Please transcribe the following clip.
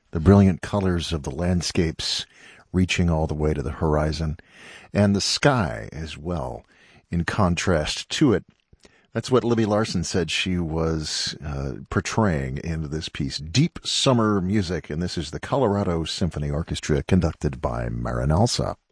The brilliant colors of the landscapes reaching all the way to the horizon, and the sky as well, in contrast to it. That's what Libby Larsen said she was portraying in this piece, deep summer music, and this is the Colorado Symphony Orchestra conducted by Marin Alsop.